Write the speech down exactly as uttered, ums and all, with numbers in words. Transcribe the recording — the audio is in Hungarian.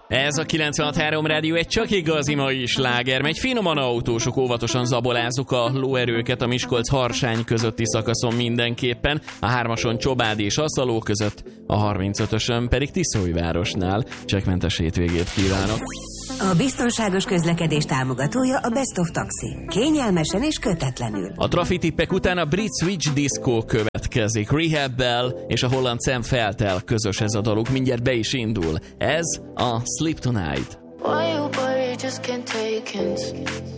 Ez a kilencvenhat három rádió egy csak igazi mai sláger. Megy finoman autósok, óvatosan zabolázunk a lóerőket a Miskolc-Harsány közötti szakaszon mindenképpen, a hármason Csobád és Aszaló között, a harmincötösön pedig Tiszaújvárosnál. Csekkmentes hétvégét kívánok! A biztonságos közlekedés támogatója a Best of Taxi. Kényelmesen és kötetlenül. A trafitippek után a Brit Switch Disco következik. Rehab-bel és a holland Sam Feltel közös ez a daluk. Mindjárt be is indul. Ez a Sleep Tonight. Why you worry, just can't take hints.